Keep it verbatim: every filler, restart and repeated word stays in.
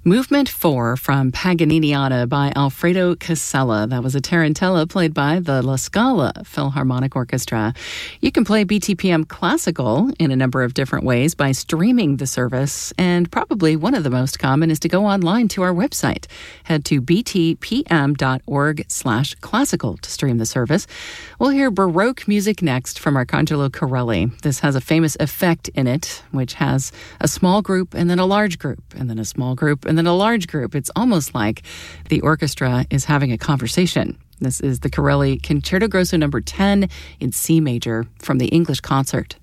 Movement four from Paganiniana by Alfredo Casella. That was a tarantella played by the La Scala Philharmonic Orchestra. You can play B T P M Classical in a number of different ways by streaming the service, and probably one of the most common is to go online to our website. Head to btpm.org slash classical to stream the service. We'll hear Baroque music next from Arcangelo Corelli. This has a famous effect in it, which has a small group and then a large group, and then a small group and then a large group. It's almost like the orchestra is having a conversation. This is the Corelli Concerto Grosso number ten in C major from the English Concert.